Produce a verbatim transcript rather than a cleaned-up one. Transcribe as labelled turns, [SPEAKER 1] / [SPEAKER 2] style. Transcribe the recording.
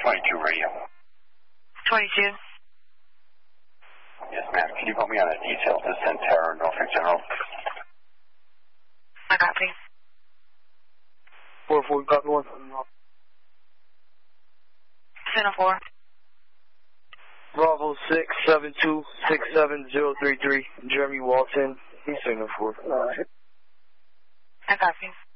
[SPEAKER 1] twenty-two radio.
[SPEAKER 2] twenty-two.
[SPEAKER 1] Yes, ma'am. Can you put me on a detail to Centerra, Norfolk General?
[SPEAKER 2] I copy.
[SPEAKER 3] four four, copy one.
[SPEAKER 2] Center four.
[SPEAKER 3] Bravo six seven two six seven zero three three. Jeremy Walton. He's signal four.
[SPEAKER 2] I copy.